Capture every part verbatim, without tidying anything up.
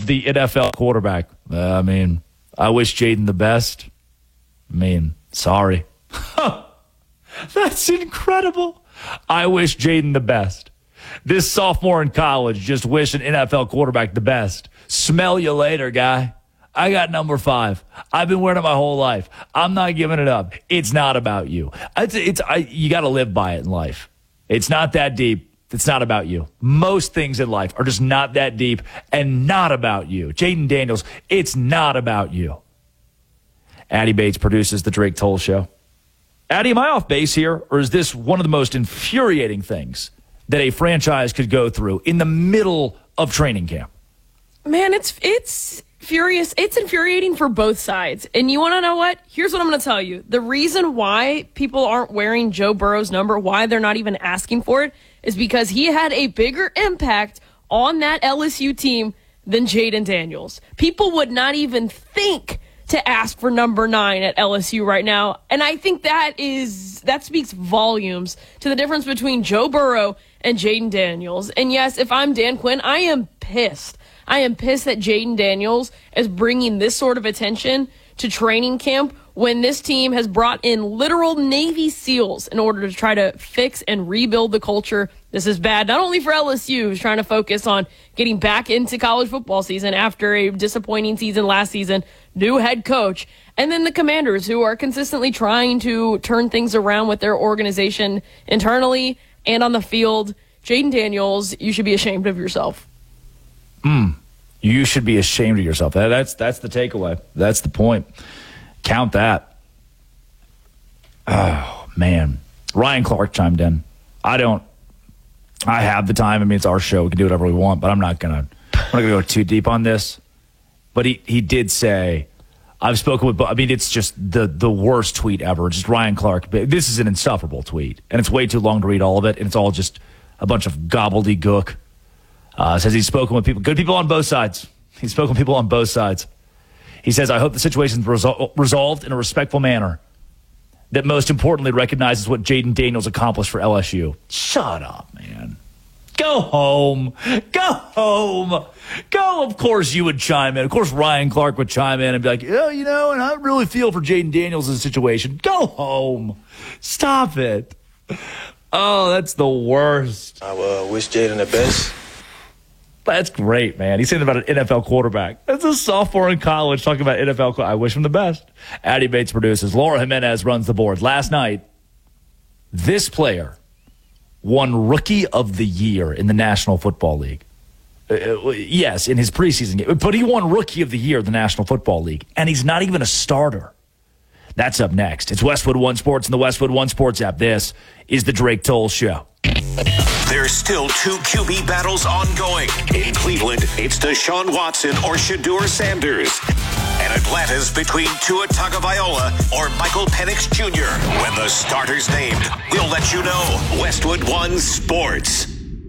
of the N F L quarterback. Uh, I mean, I wish Jaden the best. I mean, sorry. That's incredible. I wish Jaden the best. This sophomore in college just wish an N F L quarterback the best. Smell you later, guy. I got number five. I've been wearing it my whole life. I'm not giving it up. It's not about you. It's, it's I, you got to live by it in life. It's not that deep. It's not about you. Most things in life are just not that deep and not about you. Jaden Daniels, it's not about you. Addy Bates produces the Drake Toll Show. Addy, am I off base here, or is this one of the most infuriating things that a franchise could go through in the middle of training camp? Man, it's it's furious. It's infuriating for both sides. And you want to know what? Here's what I'm going to tell you. The reason why people aren't wearing Joe Burrow's number, why they're not even asking for it, is because he had a bigger impact on that L S U team than Jaden Daniels. People would not even think to ask for number nine at L S U right now. And I think that is that speaks volumes to the difference between Joe Burrow and Jaden Daniels. And yes, if I'm Dan Quinn, I am pissed. I am pissed that Jaden Daniels is bringing this sort of attention to training camp when this team has brought in literal Navy SEALs in order to try to fix and rebuild the culture. This is bad, not only for L S U, who's trying to focus on getting back into college football season after a disappointing season last season, new head coach, and then the Commanders, who are consistently trying to turn things around with their organization internally and on the field. Jaden Daniels, you should be ashamed of yourself. Mm, you should be ashamed of yourself. That, that's that's the takeaway. That's the point. Count that. Oh, man. Ryan Clark chimed in. I don't. I have the time. I mean, it's our show. We can do whatever we want, but I'm not going to I'm not gonna go too deep on this. But he, he did say, I've spoken with, I mean, it's just the, the worst tweet ever. Just Ryan Clark. This is an insufferable tweet, and it's way too long to read all of it, and it's all just a bunch of gobbledygook. Uh, says he's spoken with people, good people on both sides. He's spoken with people on both sides. He says, I hope the situation's resol- resolved in a respectful manner that most importantly recognizes what Jaden Daniels accomplished for L S U. Shut up, man. Go home. Go home. Go. Of course you would chime in. Of course Ryan Clark would chime in and be like, yeah, you know, and I really feel for Jaden Daniels' situation. Go home. Stop it. Oh, that's the worst. I uh, wish Jaden the best. That's great, man. He's saying about an N F L quarterback. That's a sophomore in college talking about N F L. I wish him the best. Addy Bates produces. Laura Jimenez runs the board. Last night, this player won Rookie of the Year in the National Football League. Uh, yes, in his preseason game. But he won Rookie of the Year in the National Football League. And he's not even a starter. That's up next. It's Westwood One Sports and the Westwood One Sports app. This is the Drake Toll Show. There's still two Q B battles ongoing. In Cleveland, it's Deshaun Watson or Shedeur Sanders. And Atlanta's between Tua Tagovailoa or Michael Penix Junior When the starter's named, we'll let you know. Westwood One Sports.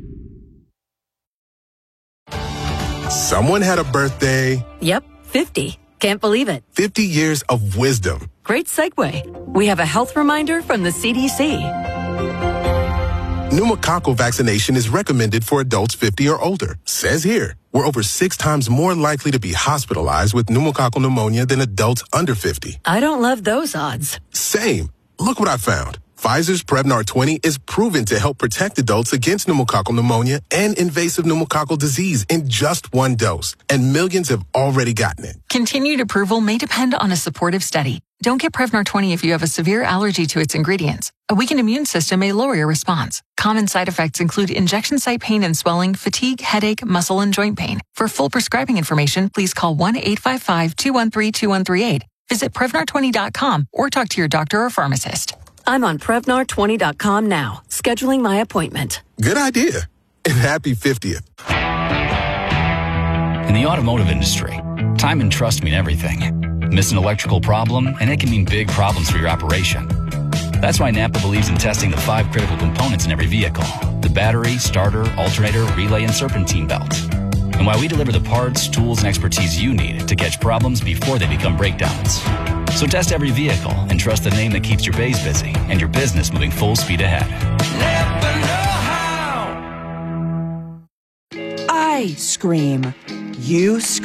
Someone had a birthday. Yep, fifty. Can't believe it. fifty years of wisdom. Great segue. We have a health reminder from the C D C. Pneumococcal vaccination is recommended for adults fifty or older. Says here, we're over six times more likely to be hospitalized with pneumococcal pneumonia than adults under fifty. I don't love those odds. Same. Look what I found. Pfizer's Prevnar twenty is proven to help protect adults against pneumococcal pneumonia and invasive pneumococcal disease in just one dose. And millions have already gotten it. Continued approval may depend on a supportive study. Don't get Prevnar twenty if you have a severe allergy to its ingredients. A weakened immune system may lower your response. Common side effects include injection site pain and swelling, fatigue, headache, muscle, and joint pain. For full prescribing information, please call one eight five five, two one three, two one three eight. Visit Prevnar twenty dot com or talk to your doctor or pharmacist. I'm on Prevnar twenty dot com now, scheduling my appointment. Good idea. And happy fiftieth. In the automotive industry, time and trust mean everything. Miss an electrical problem, and it can mean big problems for your operation. That's why Napa believes in testing the five critical components in every vehicle: the battery, starter, alternator, relay, and serpentine belt. And why we deliver the parts, tools, and expertise you need to catch problems before they become breakdowns. So test every vehicle and trust the name that keeps your bays busy and your business moving full speed ahead. Never know how. I scream. You scream.